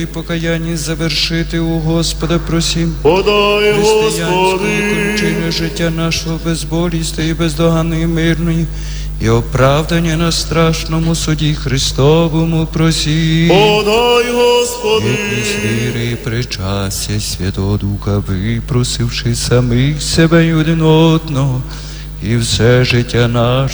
І покаяння завершити у Господа просім. Подай, Християнської Господи, кончини життя нашого безболісти і бездоганної мирної, і оправдання на страшному суді Христовому просім. подай, Господи, Єдність віри і причастя Святого Духа, випросивши самих себе й один одного, і все життя наше